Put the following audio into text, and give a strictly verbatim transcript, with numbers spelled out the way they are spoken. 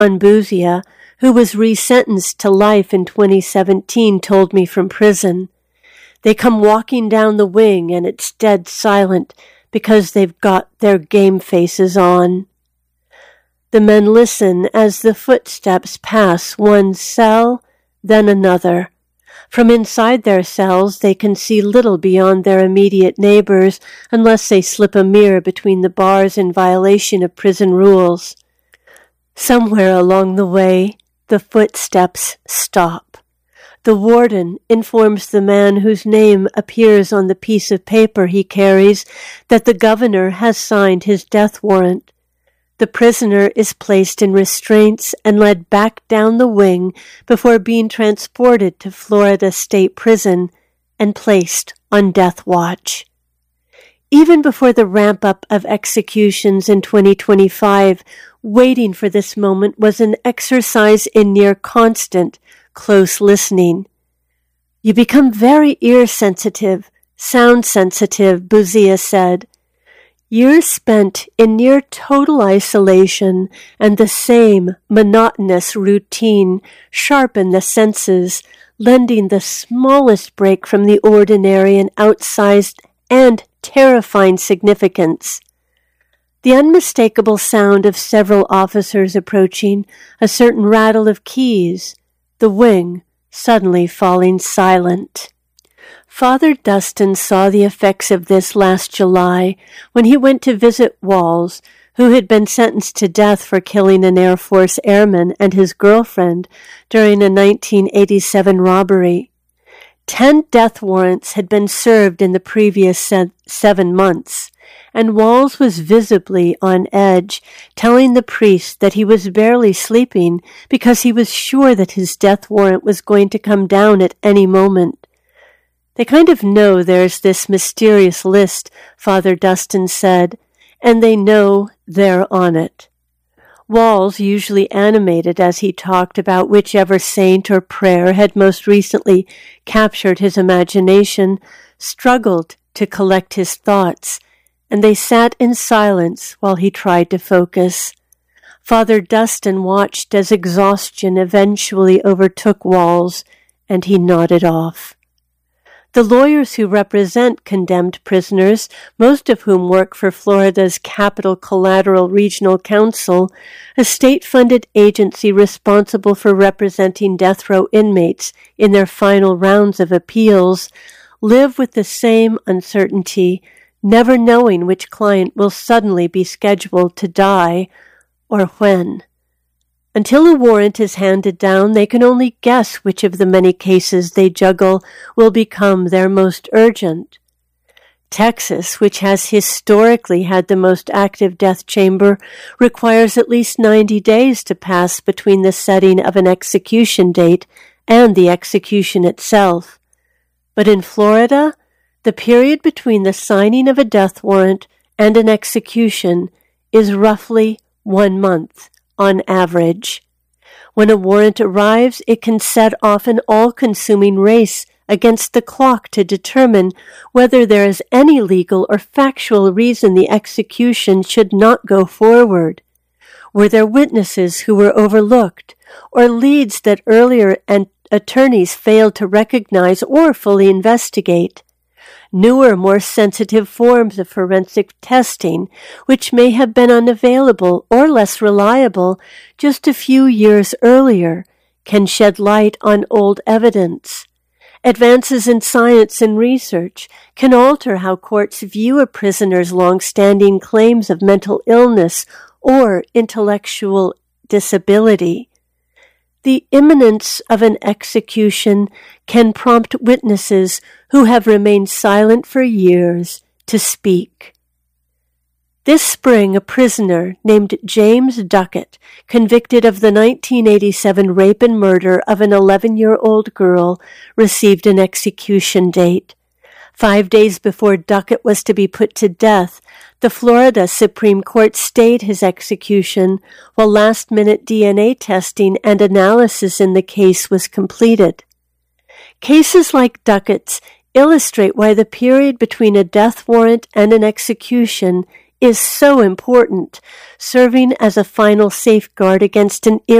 Buzia, who was resentenced to life in twenty seventeen, told me from prison. They come walking down the wing and it's dead silent because they've got their game faces on. The men listen as the footsteps pass one cell, then another. From inside their cells, they can see little beyond their immediate neighbors unless they slip a mirror between the bars in violation of prison rules. Somewhere along the way, the footsteps stop. The warden informs the man whose name appears on the piece of paper he carries that the governor has signed his death warrant. The prisoner is placed in restraints and led back down the wing before being transported to Florida State Prison and placed on death watch. Even before the ramp-up of executions in twenty twenty-five, waiting for this moment was an exercise in near constant, close listening. You become very ear-sensitive, sound-sensitive, Buzia said. Years spent in near total isolation and the same monotonous routine sharpen the senses, lending the smallest break from the ordinary an outsized and terrifying significance. The unmistakable sound of several officers approaching, a certain rattle of keys, the wing suddenly falling silent. Father Dustin saw the effects of this last July when he went to visit Walls, who had been sentenced to death for killing an Air Force airman and his girlfriend during a nineteen eighty-seven robbery. Ten death warrants had been served in the previous se- seven months, and Walls was visibly on edge, telling the priest that he was barely sleeping because he was sure that his death warrant was going to come down at any moment. They kind of know there's this mysterious list, Father Dustin said, and they know they're on it. Walls, usually animated as he talked about whichever saint or prayer had most recently captured his imagination, struggled to collect his thoughts, and they sat in silence while he tried to focus. Father Dustin watched as exhaustion eventually overtook Walls, and he nodded off. The lawyers who represent condemned prisoners, most of whom work for Florida's Capital Collateral Regional Council, a state-funded agency responsible for representing death row inmates in their final rounds of appeals, live with the same uncertainty, never knowing which client will suddenly be scheduled to die or when. Until a warrant is handed down, they can only guess which of the many cases they juggle will become their most urgent. Texas, which has historically had the most active death chamber, requires at least ninety days to pass between the setting of an execution date and the execution itself. But in Florida, the period between the signing of a death warrant and an execution is roughly one month. On average. When a warrant arrives, it can set off an all-consuming race against the clock to determine whether there is any legal or factual reason the execution should not go forward. Were there witnesses who were overlooked, or leads that earlier an- attorneys failed to recognize or fully investigate? Newer, more sensitive forms of forensic testing, which may have been unavailable or less reliable just a few years earlier, can shed light on old evidence. Advances in science and research can alter how courts view a prisoner's long-standing claims of mental illness or intellectual disability. The imminence of an execution can prompt witnesses who have remained silent for years to speak. This spring, a prisoner named James Duckett, convicted of the nineteen eighty-seven rape and murder of an eleven-year-old girl, received an execution date. Five days before Duckett was to be put to death, the Florida Supreme Court stayed his execution while last-minute D N A testing and analysis in the case was completed. Cases like Duckett's illustrate why the period between a death warrant and an execution is so important, serving as a final safeguard against an